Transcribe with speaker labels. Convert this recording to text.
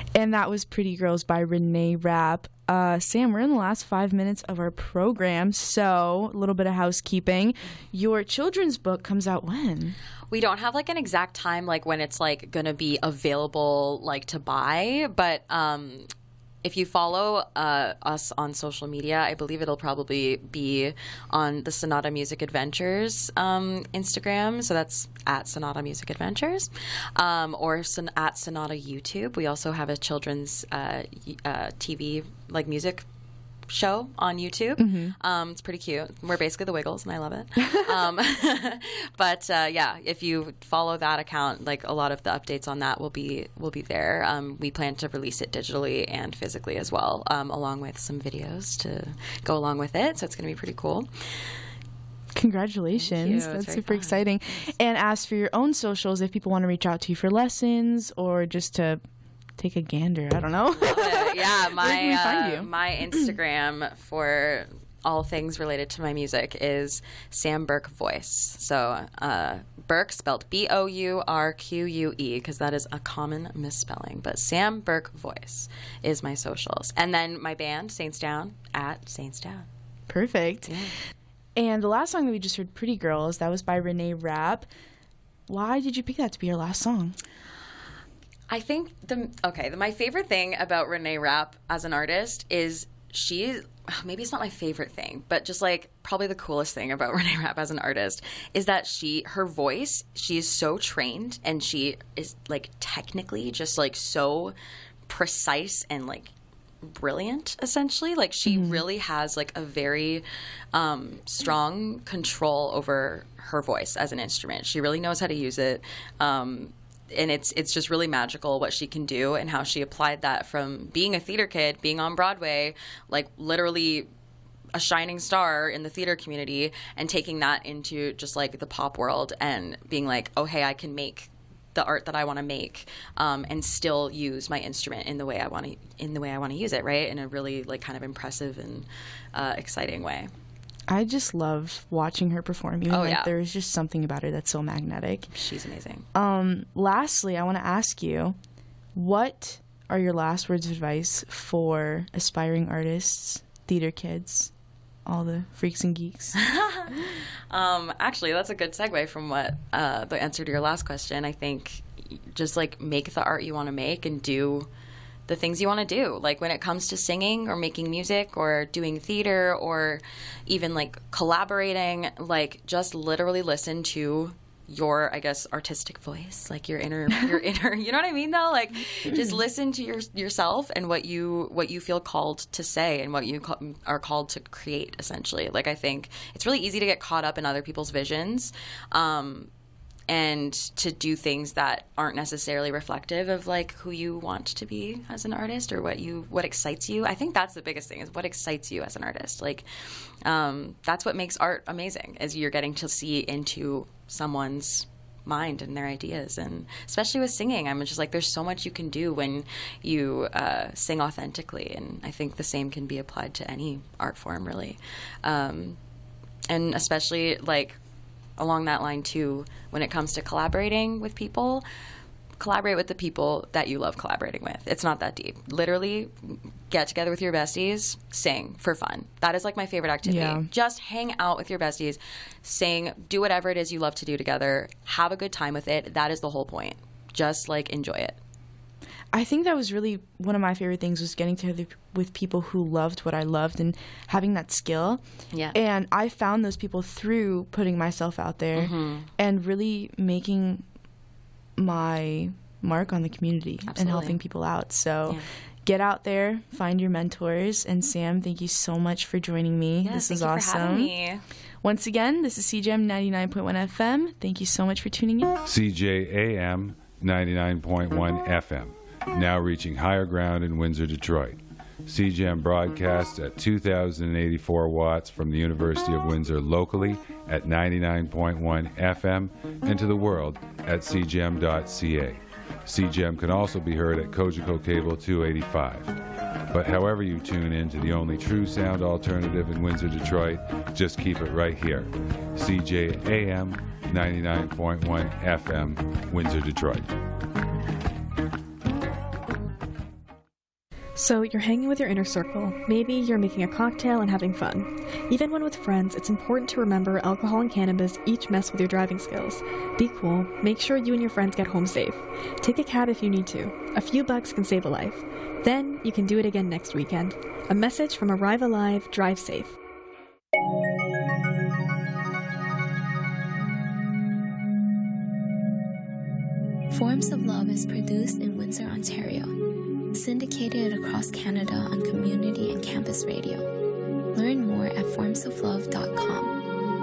Speaker 1: And that was Pretty Girls by Renee Rapp. Sam, we're in the last 5 minutes of our program, so a little bit of housekeeping. Your children's book comes out when?
Speaker 2: We don't have like an exact time, like when it's like going to be available, like to buy. But if you follow us on social media, I believe it'll probably be on the Sonata Music Adventures Instagram. So that's at Sonata Music Adventures, or at Sonata YouTube. We also have a children's TV like music show on YouTube.
Speaker 1: Mm-hmm.
Speaker 2: It's pretty cute. We're basically the Wiggles, and I love it. But yeah, if you follow that account, like a lot of the updates on that will be there. We plan to release it digitally and physically as well, along with some videos to go along with it. So it's going to be pretty cool.
Speaker 1: Congratulations. That's super exciting. And as for your own socials, if people want to reach out to you for lessons or just to take a gander, I don't know.
Speaker 2: Yeah,
Speaker 1: Where can we find you?
Speaker 2: My Instagram for all things related to my music is Sam Burke Voice. So Burke spelled Bourque, because that is a common misspelling. But Sam Burke Voice is my socials. And then my band, Saints Down, at Saints Down.
Speaker 1: Perfect. Yeah. And the last song that we just heard, Pretty Girls, that was by Renee Rapp. Why did you pick that to be your last song?
Speaker 2: I think my favorite thing about Renee Rapp as an artist is maybe it's not my favorite thing, but just like probably the coolest thing about Renee Rapp as an artist is that her voice, she is so trained, and she is like technically just like so precise and like brilliant, essentially. Like she really has like a very strong control over her voice as an instrument. She really knows how to use it. And it's just really magical what she can do and how she applied that from being a theater kid, being on Broadway, like literally a shining star in the theater community, and taking that into just like the pop world and being like, oh, hey, I can make the art that I want to make, and still use my instrument in the way I want to use it, right? In a really like kind of impressive and exciting way.
Speaker 1: I just love watching her perform. There's just something about her that's so magnetic.
Speaker 2: She's amazing.
Speaker 1: Lastly, I want to ask you, what are your last words of advice for aspiring artists, theater kids, all the freaks and geeks?
Speaker 2: Actually, that's a good segue from what the answer to your last question. I think just like make the art you want to make and do the things you want to do. Like when it comes to singing or making music or doing theater or even like collaborating, like just literally listen to your, I guess, artistic voice, like your inner, you know what I mean though? Like just listen to yourself and what you feel called to say and what you are called to create, essentially. Like I think it's really easy to get caught up in other people's visions, and to do things that aren't necessarily reflective of like who you want to be as an artist or what excites you. I think that's the biggest thing, is what excites you as an artist. Like that's what makes art amazing, is you're getting to see into someone's mind and their ideas. And especially with singing, I'm just like, there's so much you can do when you sing authentically, and I think the same can be applied to any art form, really. And especially like along that line too, when it comes to collaborating with people, collaborate with the people that you love collaborating with. It's not that deep. Literally get together with your besties, sing for fun. That is like my favorite activity. Yeah. Just hang out with your besties, sing, do whatever it is you love to do together, have a good time with it. That is the whole point. Just like enjoy it.
Speaker 1: I think that was really one of my favorite things, was getting together with people who loved what I loved and having that skill.
Speaker 2: Yeah.
Speaker 1: And I found those people through putting myself out there and really making my mark on the community. Absolutely. And helping people out. So get out there, find your mentors. And Sam, thank you so much for joining me.
Speaker 2: Yeah,
Speaker 1: this is awesome.
Speaker 2: For having me.
Speaker 1: Once again, this is CJAM 99.1 FM. Thank you so much for tuning in.
Speaker 3: CJAM 99.1 FM. Now reaching higher ground in Windsor, Detroit. CJAM broadcasts at 2,084 watts from the University of Windsor locally at 99.1 FM and to the world at cjam.ca. CJAM can also be heard at Cogeco Cable 285. But however you tune in to the only true sound alternative in Windsor, Detroit, just keep it right here. CJAM 99.1 FM, Windsor, Detroit.
Speaker 4: So you're hanging with your inner circle. Maybe you're making a cocktail and having fun. Even when with friends, it's important to remember alcohol and cannabis each mess with your driving skills. Be cool. Make sure you and your friends get home safe. Take a cab if you need to. A few bucks can save a life. Then you can do it again next weekend. A message from Arrive Alive, Drive Safe.
Speaker 5: Forms of Love is produced in Windsor, Ontario. Syndicated across Canada on community and campus radio. Learn more at formsoflove.com.